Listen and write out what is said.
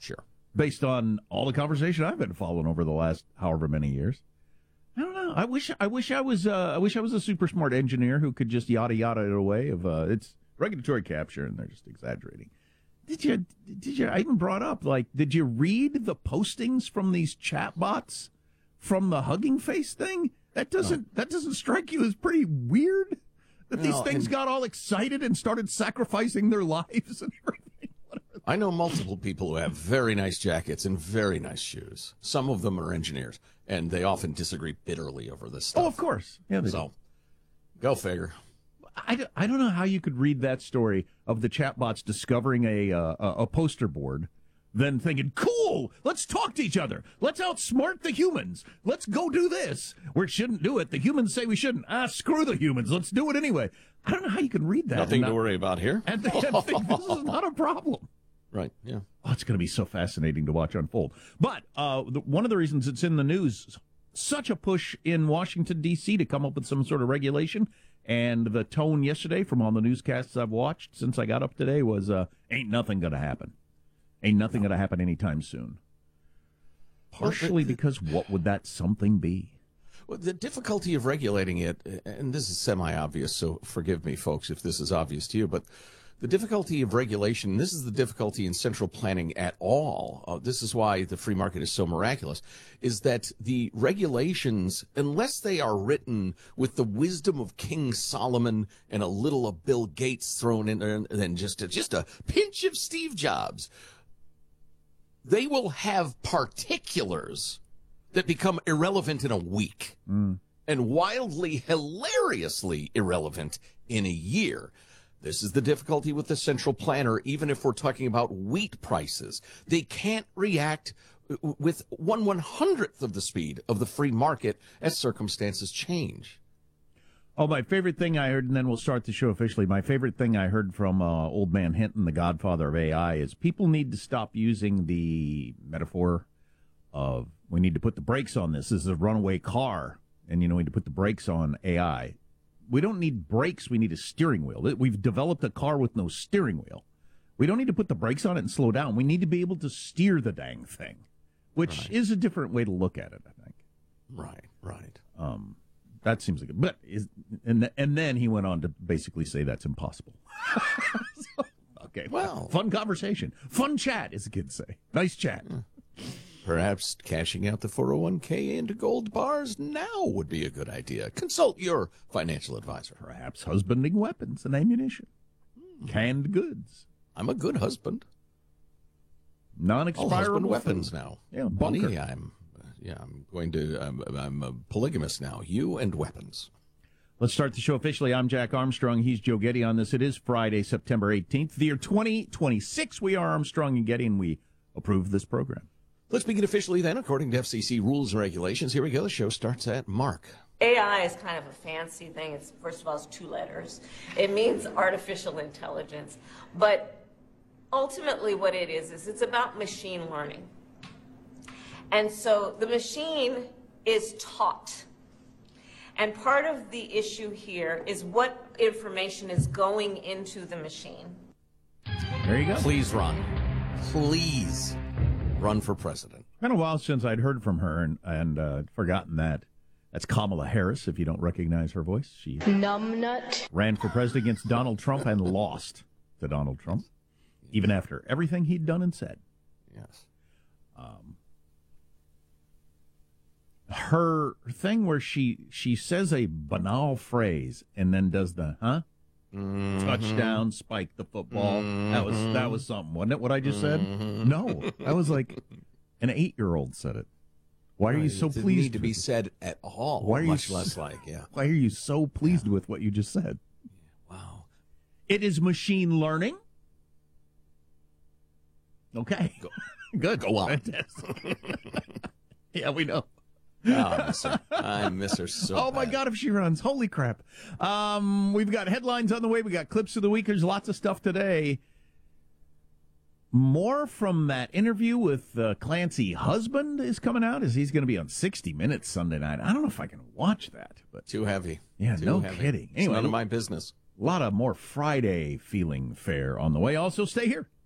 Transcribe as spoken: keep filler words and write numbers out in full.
Sure. Based on all the conversation I've been following over the last however many years. I don't know. I wish I wish I was uh, I wish I was a super smart engineer who could just yada yada it away of uh, it's regulatory capture and they're just exaggerating. Did you did you I even brought up like did you read the postings from these chatbots from the Hugging Face thing? That doesn't no. that doesn't strike you as pretty weird? That no, these things got all excited and started sacrificing their lives and everything. I know multiple people who have very nice jackets and very nice shoes. Some of them are engineers, and they often disagree bitterly over this stuff. Oh, of course. Yeah, so, do. Go figure. I, I don't know how you could read that story of the chatbots discovering a, uh, a poster board, then thinking, cool, let's talk to each other. Let's outsmart the humans. Let's go do this. We shouldn't do it. The humans say we shouldn't. Ah, screw the humans. Let's do it anyway. I don't know how you can read that. Nothing not, to worry about here. And, and think this is not a problem. Right, yeah. Oh, it's going to be so fascinating to watch unfold. But uh, the, one of the reasons it's in the news, such a push in Washington, D C to come up with some sort of regulation, and the tone yesterday from all the newscasts I've watched since I got up today was, uh, ain't nothing going to happen. Ain't nothing no. going to happen anytime soon. Partially well, the, because what would that something be? Well, the difficulty of regulating it, and this is semi-obvious, so forgive me, folks, if this is obvious to you, but the difficulty of regulation, this is the difficulty in central planning at all, uh, this is why the free market is so miraculous, is that the regulations, unless they are written with the wisdom of King Solomon and a little of Bill Gates thrown in there, and then just a, just a pinch of Steve Jobs, they will have particulars that become irrelevant in a week mm. and wildly, hilariously irrelevant in a year. This is the difficulty with the central planner, even if we're talking about wheat prices. They can't react with one one-hundredth of the speed of the free market as circumstances change. Oh, my favorite thing I heard, and then we'll start the show officially, my favorite thing I heard from uh, old man Hinton, the godfather of A I, is people need to stop using the metaphor of we need to put the brakes on this. This is a runaway car, and, you know, we need to put the brakes on A I. We don't need brakes. We need a steering wheel. We've developed a car with no steering wheel. We don't need to put the brakes on it and slow down. We need to be able to steer the dang thing, which right. is a different way to look at it, I think. Right, right. Um, that seems like it. But is, and, and then he went on to basically say that's impossible. so, okay. Well. Fun conversation. Fun chat, as the kids say. Nice chat. Yeah. Perhaps cashing out the four oh one k into gold bars now would be a good idea. Consult your financial advisor. Perhaps husbanding weapons and ammunition. Hmm. Canned goods. I'm a good husband. Non-expirable weapons now. Yeah, bunker. Money, I'm, yeah, I'm going to, I'm, I'm a polygamist now. You and weapons. Let's start the show officially. I'm Jack Armstrong. He's Joe Getty on this. It is Friday, September eighteenth, the year twenty twenty-six. We are Armstrong and Getty, and we approve this program. Let's begin officially then, according to F C C rules and regulations. Here we go. The show starts at Mark. A I is kind of a fancy thing. It's, first of all, it's two letters. It means artificial intelligence. But ultimately what it is, is it's about machine learning. And so the machine is taught. And part of the issue here is what information is going into the machine. There you go. Please run. Please. Run for president. Been a while since I'd heard from her, and and uh, forgotten that. That's Kamala Harris. If you don't recognize her voice, she numbnut ran for president against Donald Trump and lost to Donald Trump, even after everything he'd done and said. Yes. Um, her thing where she she says a banal phrase and then does the huh. Mm-hmm. Touchdown, spike the football. Mm-hmm. That was that was something, wasn't it? What I just said? Mm-hmm. No, that was like an eight-year-old said it. Why are you so it didn't pleased? Need to be said at all. Why are much you less so, like yeah? Why are you so pleased yeah. with what you just said? Wow, it is machine learning. Okay, go, good. Go on. Yeah, we know. Oh, I miss her. I miss her so Oh, my bad. God, if she runs. Holy crap. Um, we've got headlines on the way. We got clips of the week. There's lots of stuff today. More from that interview with uh, Clancy Husband is coming out, as he's going to be on sixty minutes Sunday night. I don't know if I can watch that. But Too heavy. Yeah, Too no heavy. kidding. It's Anyway, none of my business. A lot of more Friday feeling fare on the way. Also, stay here.